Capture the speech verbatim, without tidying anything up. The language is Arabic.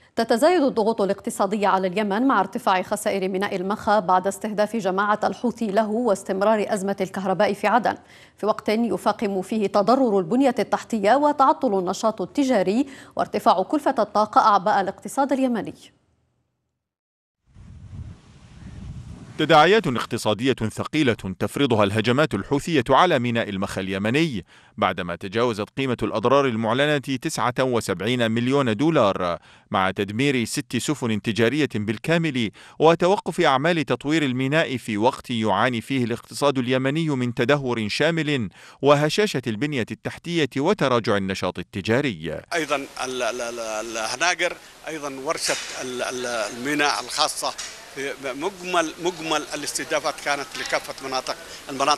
تتزايد الضغوط الاقتصادية على اليمن مع ارتفاع خسائر ميناء المخا بعد استهداف جماعة الحوثي له واستمرار أزمة الكهرباء في عدن، في وقت يفاقم فيه تضرر البنية التحتية وتعطل النشاط التجاري وارتفاع كلفة الطاقة أعباء الاقتصاد اليمني. تداعيات اقتصادية ثقيلة تفرضها الهجمات الحوثية على ميناء المخا اليمني بعدما تجاوزت قيمة الأضرار المعلنة تسعة وسبعين مليون دولار، مع تدمير ست سفن تجارية بالكامل وتوقف أعمال تطوير الميناء في وقت يعاني فيه الاقتصاد اليمني من تدهور شامل وهشاشة البنية التحتية وتراجع النشاط التجاري. أيضا الهناجر، أيضا ورشة الميناء الخاصة، مجمل مجمل الاستهدافات كانت لكافة مناطق المناطق